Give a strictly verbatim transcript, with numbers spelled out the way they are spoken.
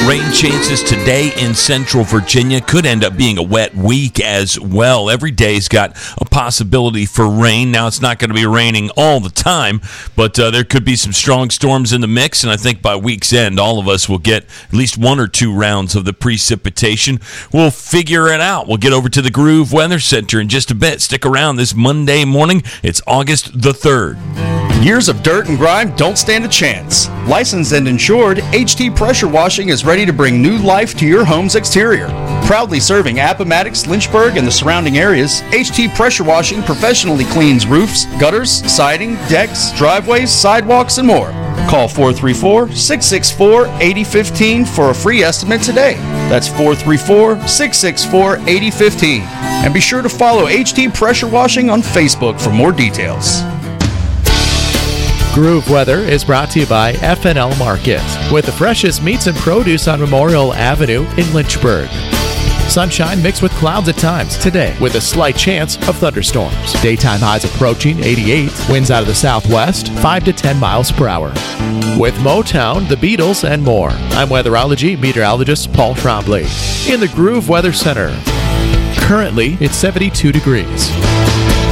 Rain chances today in central Virginia. Could end up being a wet week as well. Every day's got a possibility for rain. Now, it's not going to be raining all the time, but uh, there could be some strong storms in the mix, and I think by week's end, all of us will get at least one or two rounds of the precipitation. We'll figure it out. We'll get over to the Groove Weather Center in just a bit. Stick around this Monday morning. It's August the third. Years of dirt and grime don't stand a chance. Licensed and insured, H T Pressure Washing is ready to bring new life to your home's exterior. Proudly serving Appomattox, Lynchburg, and the surrounding areas, H T Pressure Washing professionally cleans roofs, gutters, siding, decks, driveways, sidewalks, and more. Call four three four, six six four, eight zero one five for a free estimate today. That's four three four, six six four, eight zero one five. And be sure to follow H T Pressure Washing on Facebook for more details. Groove Weather is brought to you by F and L Market, with the freshest meats and produce on Memorial Avenue in Lynchburg. Sunshine mixed with clouds at times today, with a slight chance of thunderstorms. Daytime highs approaching eighty-eight, winds out of the southwest, five to ten miles per hour. With Motown, the Beatles, and more, I'm weatherology meteorologist Paul Trombley in the Groove Weather Center. Currently, it's seventy-two degrees.